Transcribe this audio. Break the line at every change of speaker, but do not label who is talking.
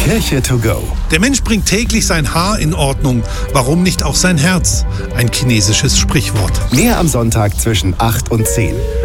Kirche to go.
Der Mensch bringt täglich sein Haar in Ordnung. Warum nicht auch sein Herz? Ein chinesisches Sprichwort.
Mehr am Sonntag zwischen 8 und 10.